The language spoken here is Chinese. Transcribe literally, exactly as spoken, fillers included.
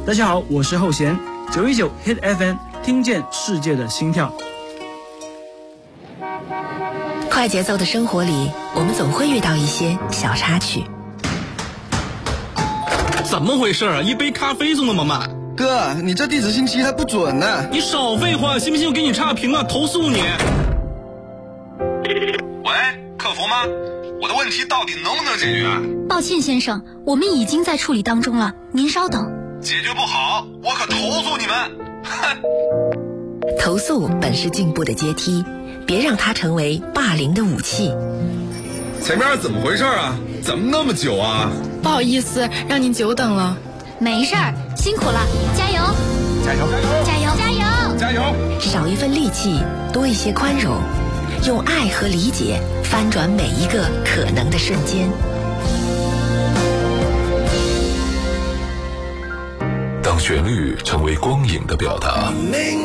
大家好，我是后弦，九一九 Hit F M， 听见世界的心跳。 快节奏的生活里，我们总会遇到一些小插曲。 怎么回事啊？一杯咖啡送那么慢？ 哥，你这地址信息还不准呢。 你少废话，信不信我给你差评啊，投诉你。 喂，客服吗？我的问题到底能不能解决？ 抱歉先生，我们已经在处理当中了，您稍等。 解决不好，我可投诉你们！哼！ 投诉本是进步的阶梯，别让它成为霸凌的武器。 前面怎么回事啊？怎么那么久啊？ 不好意思，让您久等了。 没事儿，辛苦了，加油！ 加油！ 加油！加油！ 加油！ 少一份戾气，多一些宽容，用爱和理解翻转每一个可能的瞬间。 当旋律成为光影的表达，